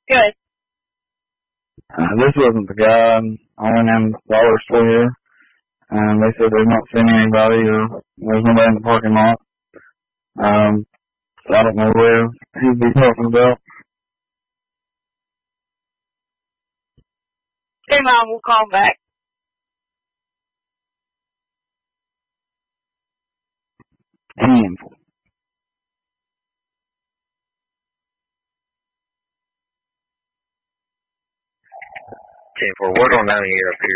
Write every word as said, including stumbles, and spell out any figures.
Good. Uh, this wasn't the guy. I went in the dollar store here, and they said they've not seen anybody, or there's nobody in the parking lot. Um, so I don't know where he'd be talking about. Okay, Mom, we'll call back. Ten. ten four, we're going down here up here.